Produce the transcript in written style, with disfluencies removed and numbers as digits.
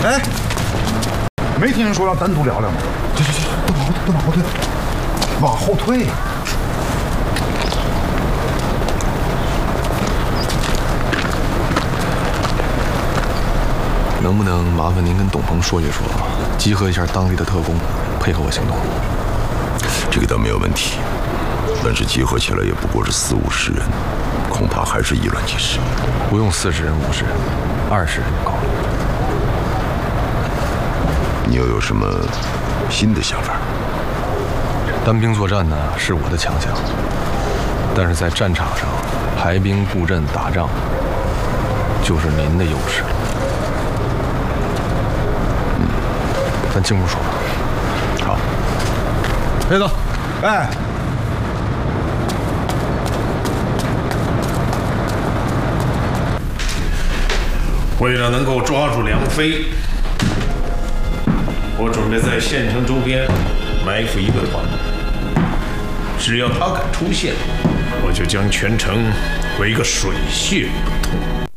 哎，没听人说要单独聊聊吗？行，都往后退，往后退。 能不能麻烦您跟董鹏说一说，集合一下当地的特工，配合我行动？ 这个倒没有问题，但是集合起来也不过是40-50人，恐怕还是意乱情事。 不用40人、50人，20人就够了。 你又有什么新的想法？ 单兵作战呢是我的强项，但是在战场上排兵布阵打仗，就是您的优势。咱进屋说吧。好，裴总， 哎， 为了能够抓住梁飞，我准备在县城周边埋伏一个团，只要他敢出现，我就将全城围个水泄不通。